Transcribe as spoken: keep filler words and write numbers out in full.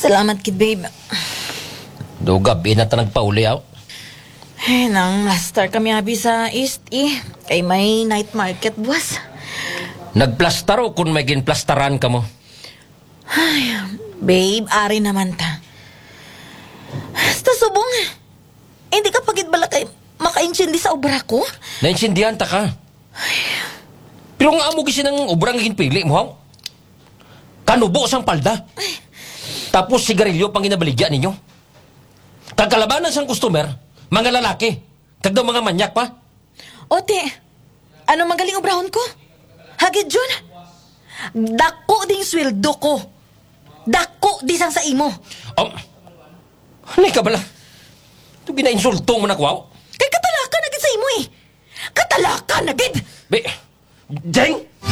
Salamat kid, babe. Do gabi na ta nagpauli aw. Eh, nang master kami abi sa East eh. Kay may night market, buwas. Nagplastar o kung may ginplastaran ka mo? Ay, babe, ari naman ta. Basta subong. Eh, hindi ka pagid bala kay maka-inchindi sa obra ko? Nainsindihan ta ka. Pero nga amo kasi ng obrang ginpili mo, haw? Kanubo sang palda. Tapos sigarilyo pang ginabaligya ninyo. Kagkalabanan sang customer, mga lalaki. Kagdaw mga manyak pa. Ote, ano magaling obrahon ko? Hagid Jun? Dako ding sweldo ko. Dako di sang sa imo. Um, ano ka bala? Ito ginainsulto mo na kwaw? Kay katalaka na gid sa imo eh. Katalaka na gid. Be, Jeng!